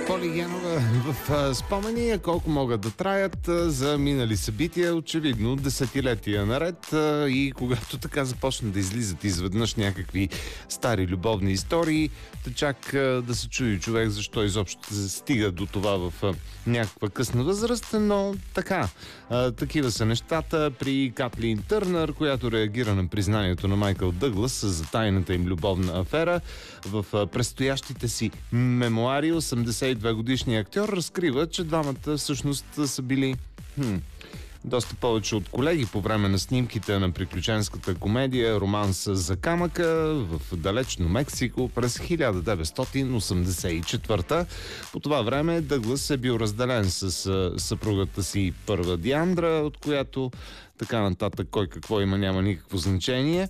Поли Генова в спомени, колко могат да траят за минали събития, очевидно десетилетия наред, и когато така започне да излизат изведнъж някакви стари любовни истории, чак да се чуди човек защо изобщо се стига до това в някаква късна възраст, но така. Такива са нещата при Катлин Търнър, която реагира на признанието на Майкъл Дъглас за тайната им любовна афера. В предстоящите си мемуари 82-годишният актьор разкрива, че двамата всъщност са били доста повече от колеги по време на снимките на приключенската комедия "Романс за камъка" в далечно Мексико през 1984. По това време Дъглас е бил разделен с съпругата си първа Диандра, от която така нататък кой какво има няма никакво значение.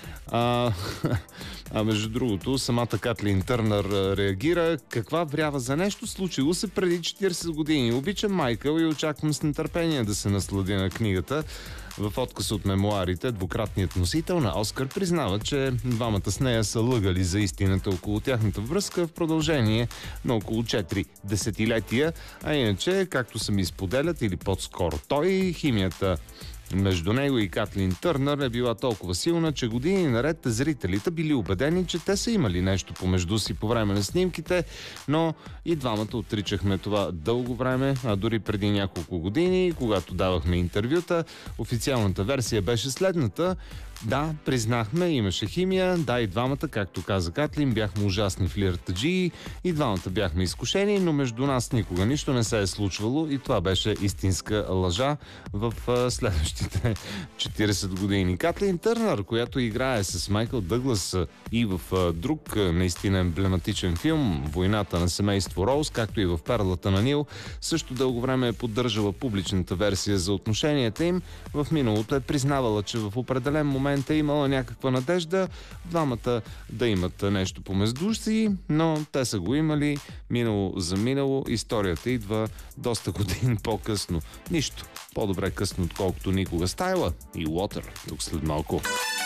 Между другото, самата Катлин Търнър реагира: каква врява за нещо, случило се преди 40 години. Обичам Майкъл и очаквам с нетърпение да се насладя на книгата. В отказ от мемуарите, двукратният носител на Оскар признава, че двамата с нея са лъгали за истината около тяхната връзка в продължение на около 4 десетилетия. А иначе, както сами споделят, или по-скоро той, химията между него и Катлин Търнър е била толкова силна, че години наред зрителите били убедени, че те са имали нещо помежду си по време на снимките, но и двамата отричахме това дълго време, а дори преди няколко години, когато давахме интервюта, официалната версия беше следната: да, признахме, имаше химия, да, и двамата, както каза Катлин, бяхме ужасни флиртаджии, и двамата бяхме изкушени, но между нас никога нищо не се е случвало и това беше истинска лъжа в следващите 40 години. Катлин Търнър, която играе с Майкъл Дъглас и в друг наистина емблематичен филм "Войната на семейство Роуз", както и в "Перлата на Нил", също дълго време е поддържала публичната версия за отношенията им. В миналото е признавала, че в определен момент е имала някаква надежда двамата да имат нещо помежду си, но те са го имали минало за минало. Историята идва доста години по-късно. Нищо. По-добре късно, отколкото никога. Стайла и Water. Тук след малко.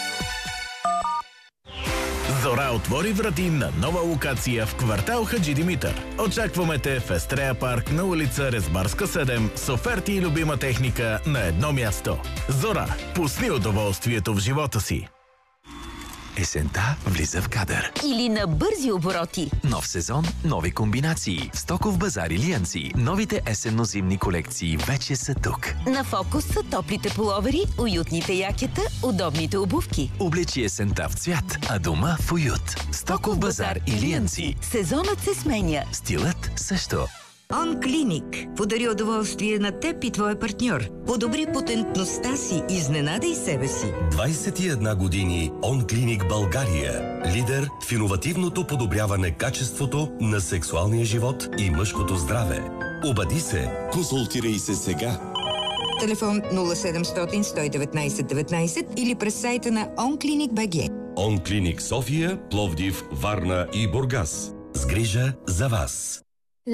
Зора отвори врати на нова локация в квартал Хаджи Димитър. Очакваме те в Естрея парк на улица Резбарска 7 с оферти и любима техника на едно място. Зора, пусни удоволствието в живота си. Есента влиза в кадър. Или на бързи обороти. Нов сезон, нови комбинации. В Стоков базар Илианци. Новите есенно-зимни колекции вече са тук. На фокус са топлите пуловери, уютните якета, удобните обувки. Облечи есента в цвят, а дома в уют. Стоков базар Илианци. Сезонът се сменя. Стилът също. Онклиник подари удоволствие на теб и твоя партньор. Подобри потентността си, изненадай себе си. 21 години Онклиник България. Лидер в иновативното подобряване качеството на сексуалния живот и мъжкото здраве. Обади се. Консултирай се сега. Телефон 0700 119 19 или през сайта на Онклиник БГ. Онклиник София, Пловдив, Варна и Бургас. С грижа за вас.